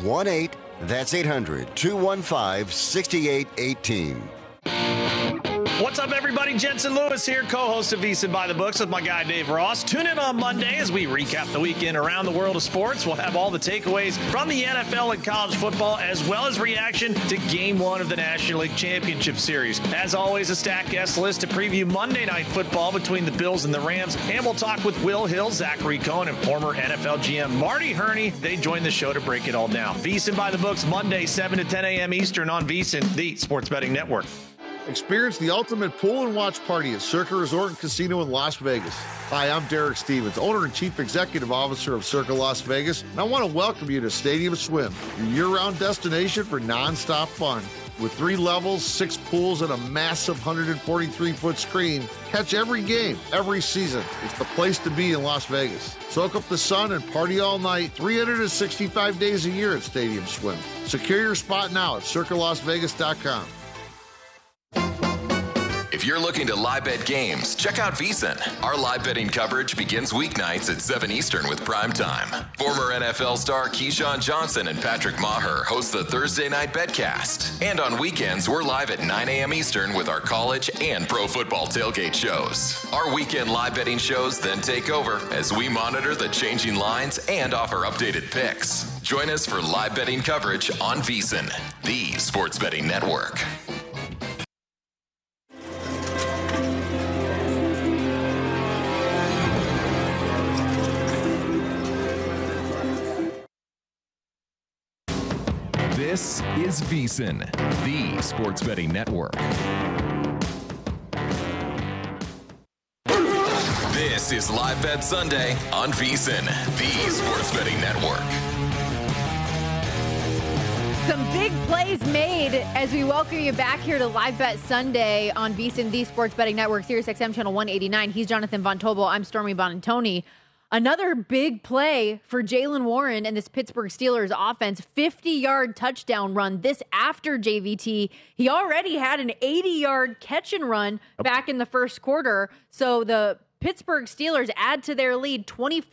That's 800-215-6818. What's up, everybody? Jensen Lewis here, co-host of VSiN by the Books with my guy Dave Ross. Tune in on Monday as we recap the weekend around the world of sports. We'll have all the takeaways from the NFL and college football, as well as reaction to Game 1 of the National League Championship Series. As always, a stacked guest list to preview Monday Night Football between the Bills and the Rams. And we'll talk with Will Hill, Zachary Cohen, and former NFL GM Marty Hurney. They join the show to break it all down. VSiN by the Books, Monday, 7 to 10 a.m. Eastern on VSiN, the Sports Betting Network. Experience the ultimate pool and watch party at Circa Resort and Casino in Las Vegas. Hi, I'm Derek Stevens, owner and chief executive officer of Circa Las Vegas, and I want to welcome you to Stadium Swim, your year-round destination for nonstop fun. With 3 levels, 6 pools, and a massive 143-foot screen, catch every game, every season. It's the place to be in Las Vegas. Soak up the sun and party all night, 365 days a year at Stadium Swim. Secure your spot now at CircaLasVegas.com. If you're looking to live bet games, check out VSiN. Our live betting coverage begins weeknights at 7 Eastern with Prime Time. Former NFL star Keyshawn Johnson and Patrick Maher host the Thursday Night Betcast. And on weekends, we're live at 9 a.m. Eastern with our college and pro football tailgate shows. Our weekend live betting shows then take over as we monitor the changing lines and offer updated picks. Join us for live betting coverage on VSiN, the Sports Betting Network. This is VSiN, the Sports Betting Network. This is Live Bet Sunday on VSiN, the Sports Betting Network. Some big plays made as we welcome you back here to Live Bet Sunday on VSiN, the Sports Betting Network, Sirius XM Channel 189. He's Jonathan Von Tobel. I'm Stormy Bonantoni. Another big play for Jaylen Warren and this Pittsburgh Steelers offense, 50-yard touchdown run. This after JVT. He already had an 80-yard catch and run back in the first quarter. So the Pittsburgh Steelers add to their lead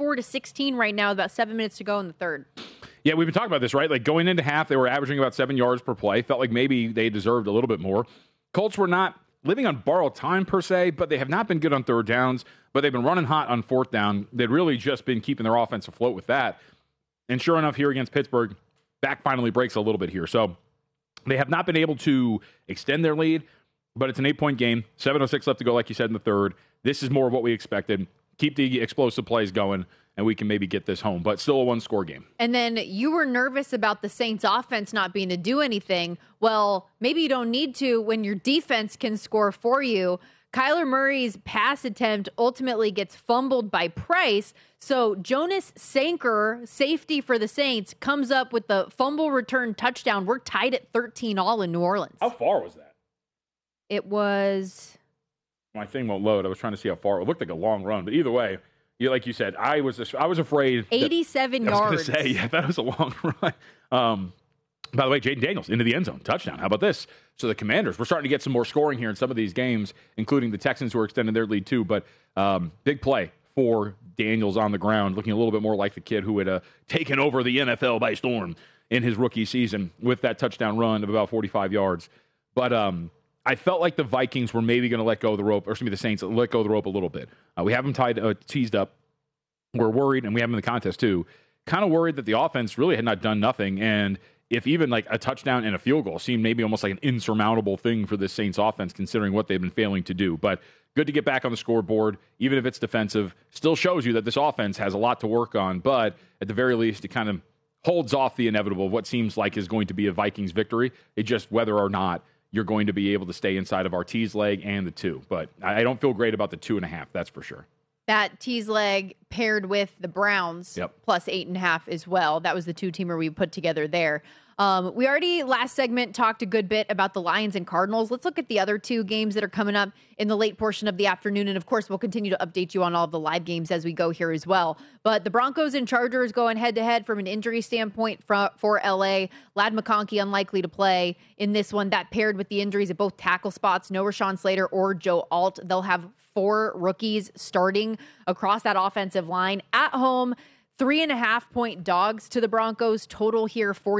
24-16 right now, about 7 minutes to go in the third. Yeah, we've been talking about this, right? Like going into half, they were averaging about 7 yards per play. Felt like maybe they deserved a little bit more. Colts were not living on borrowed time per se, but they have not been good on third downs. But they've been running hot on fourth down. They'd really just been keeping their offense afloat with that. And sure enough, here against Pittsburgh, back finally breaks a little bit here. So they have not been able to extend their lead, but it's an 8-point game. 7:06 left to go, like you said, in the third. This is more of what we expected. Keep the explosive plays going, and we can maybe get this home. But still a one-score game. And then you were nervous about the Saints' offense not being to do anything. Well, maybe you don't need to when your defense can score for you. Kyler Murray's pass attempt ultimately gets fumbled by Price. So Jonas Sanker, safety for the Saints, comes up with the fumble return touchdown. We're tied at 13 all in New Orleans. How far was that? It was... My thing won't load. I was trying to see how far. It looked like a long run. But either way, like you said, I was afraid. 87 yards. I was going to say, yeah, that was a long run. By the way, Jaden Daniels into the end zone. Touchdown. How about this? So the Commanders, we're starting to get some more scoring here in some of these games, including the Texans who are extending their lead too. But big play for Daniels on the ground, looking a little bit more like the kid who had taken over the NFL by storm in his rookie season with that touchdown run of about 45 yards. But I felt like the Vikings were maybe going to let go of the rope, or excuse me, the Saints let go of the rope a little bit. We have them teased up. We're worried, and we have them in the contest too. Kind of worried that the offense really had not done nothing, and if even like a touchdown and a field goal seemed maybe almost like an insurmountable thing for this Saints offense, considering what they've been failing to do. But good to get back on the scoreboard, even if it's defensive. Still shows you that this offense has a lot to work on, but at the very least, it kind of holds off the inevitable of what seems like is going to be a Vikings victory. It's just whether or not you're going to be able to stay inside of our tease leg and the 2. But I don't feel great about the 2.5, that's for sure. That tease leg paired with the Browns plus 8.5 as well. That was the 2-teamer we put together there. We already last segment talked a good bit about the Lions and Cardinals. Let's look at the other 2 games that are coming up in the late portion of the afternoon. And of course, we'll continue to update you on all of the live games as we go here as well. But the Broncos and Chargers going head to head from an injury standpoint for LA. Ladd McConkey unlikely to play in this one. That paired with the injuries at both tackle spots, no Rashawn Slater or Joe Alt. They'll have 4 rookies starting across that offensive line at home. 3.5-point dogs to the Broncos. Total here,